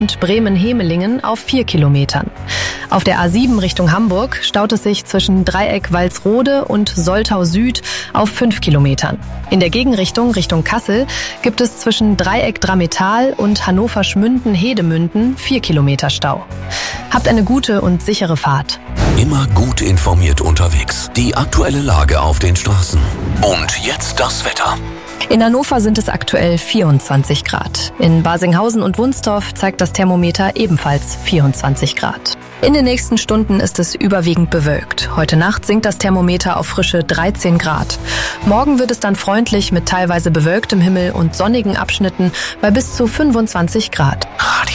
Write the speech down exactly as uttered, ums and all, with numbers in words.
und Bremen-Hemelingen auf vier Kilometern. Auf der A sieben Richtung Hamburg staut es sich zwischen Dreieck-Walsrode und Soltau Süd auf fünf Kilometern. In der Gegenrichtung Richtung Kassel gibt es zwischen Dreieck-Drametal und Hannover-Schmünden-Hedemünden vier Kilometer Stau. Habt eine gute und sichere Fahrt. Immer gut informiert unterwegs. Die aktuelle Lage auf den Straßen. Und jetzt das Wetter. In Hannover sind es aktuell vierundzwanzig Grad. In Basinghausen und Wunstorf zeigt das Thermometer ebenfalls vierundzwanzig Grad. In den nächsten Stunden ist es überwiegend bewölkt. Heute Nacht sinkt das Thermometer auf frische dreizehn Grad. Morgen wird es dann freundlich mit teilweise bewölktem Himmel und sonnigen Abschnitten bei bis zu fünfundzwanzig Grad.